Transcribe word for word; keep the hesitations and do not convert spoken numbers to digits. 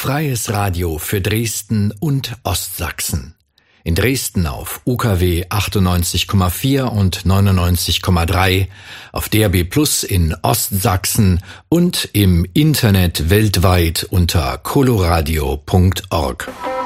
Freies Radio für Dresden und Ostsachsen. In Dresden auf U K W achtundneunzig Komma vier und neunundneunzig Komma drei, auf D A B Plus in Ostsachsen und im Internet weltweit unter coloradio punkt org.